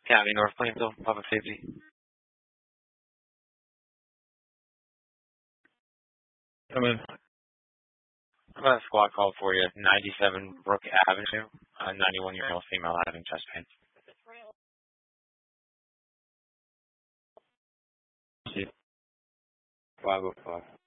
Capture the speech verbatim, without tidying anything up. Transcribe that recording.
County, North Plainfield, Public Safety. Come in. I've got a squad call for you, ninety-seven Brook Avenue, a ninety-one-year-old female having chest pain. five oh five.